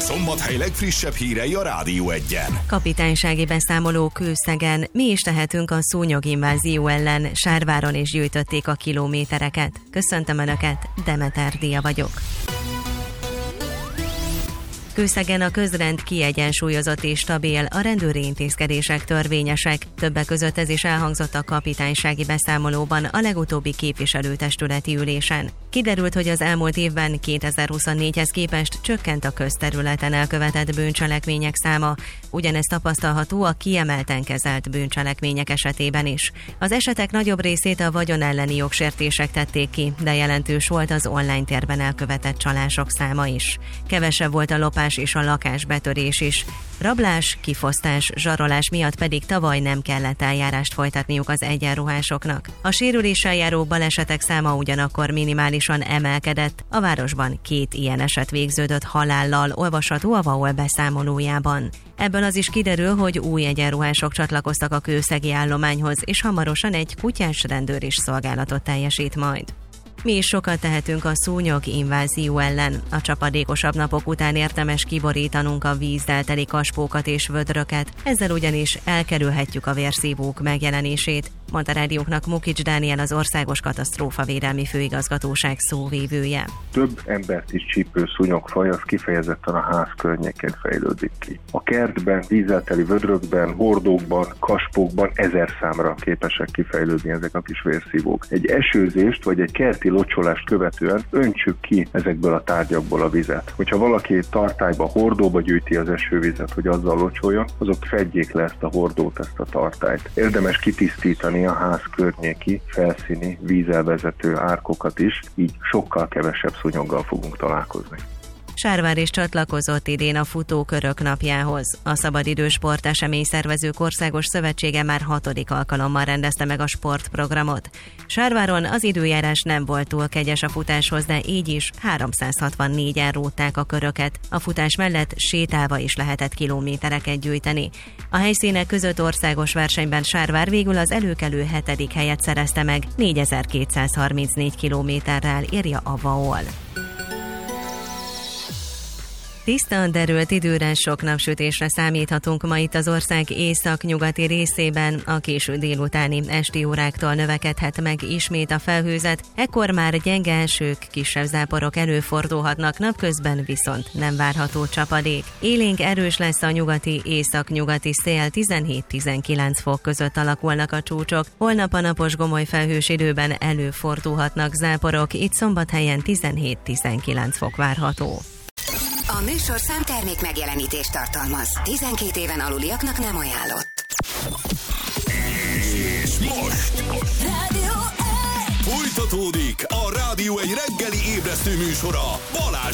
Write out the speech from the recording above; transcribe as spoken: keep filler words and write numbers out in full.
Szombathely legfrissebb hírei a Rádió Egyen. Kapitánysági beszámoló Kőszegen. Mi is tehetünk a szúnyoginvázió ellen? Sárváron is gyűjtötték a kilométereket. Köszöntöm Önöket, Demeter Dia vagyok. Kőszegen a közrend kiegyensúlyozott és stabil, a rendőri intézkedések törvényesek. Többek között ez is elhangzott a kapitánysági beszámolóban a legutóbbi képviselőtestületi ülésen. Kiderült, hogy az elmúlt évben kétezer-huszonnégyhez képest csökkent a közterületen elkövetett bűncselekmények száma. Ugyanez tapasztalható a kiemelten kezelt bűncselekmények esetében is. Az esetek nagyobb részét a vagyon elleni jogsértések tették ki, de jelentős volt az online térben elkövetett csalások száma is. Kevesebb volt a lopás és a lakásbetörés is. Rablás, kifosztás, zsarolás miatt pedig tavaly nem kellett eljárást folytatniuk az egyenruhásoknak. A sérüléssel járó balesetek száma ugyanakkor minimálisan emelkedett. A városban két ilyen eset végződött halállal, olvasható a vé á o el beszámolójában. Ebből az is kiderül, hogy új egyenruhások csatlakoztak a kőszegi állományhoz, és hamarosan egy kutyás rendőr is szolgálatot teljesít majd. Mi is sokat tehetünk a szúnyog invázió ellen. A csapadékosabb napok után érdemes kiborítanunk a vízzel teli kaspókat és vödröket, ezzel ugyanis elkerülhetjük a vérszívók megjelenését, mondta rádióknak Mukics Dániel, az Országos Katasztrófavédelmi Főigazgatóság szóvivője. Több embert is csípő szúnyogfaj az kifejezetten a ház környékén fejlődik ki. A kertben, vízzel teli vödrökben, hordókban, kaspókban ezer számra képesek kifejlődni ezek a kis vérszívók. Egy esőzést vagy egy kerti locsolást követően öntsük ki ezekből a tárgyakból a vizet. Hogyha valaki tartályba, hordóba gyűjti az esővizet, hogy azzal locsoljon, azok fedjék le ezt a hordót, ezt a tartályt. Érdemes kitisztítani a ház környéki, felszíni, vízelvezető árkokat is, így sokkal kevesebb szúnyoggal fogunk találkozni. Sárvár is csatlakozott idén a futókörök napjához. A Szabadidős Sportesemény Szervezők Országos Szövetsége már hatodik alkalommal rendezte meg a sportprogramot. Sárváron az időjárás nem volt túl kegyes a futáshoz, de így is háromszázhatvannégyen rótták a köröket. A futás mellett sétálva is lehetett kilométereket gyűjteni. A helyszínek között országos versenyben Sárvár végül az előkelő hetedik helyet szerezte meg, négyezer-kétszázharmincnégy kilométerrel, írja a vé á o el. Tisztán derült időre, sok napsütésre számíthatunk ma itt az ország észak-nyugati részében. A késő délutáni esti óráktól növekedhet meg ismét a felhőzet, ekkor már gyenge esők, kisebb záporok előfordulhatnak, napközben viszont nem várható csapadék. Élénk erős lesz a nyugati észak-nyugati szél, tizenhét-tizenkilenc fok között alakulnak a csúcsok. Holnap a napos gomoly felhős időben előfordulhatnak záporok, itt Szombathelyen tizenhét-tizenkilenc fok várható. A műsorszám termék megjelenítést tartalmaz. tizenkét éven aluliaknak nem ajánlott. És most Rádió egy! folytatódik a Rádió egy reggeli ébresztő műsora Balázs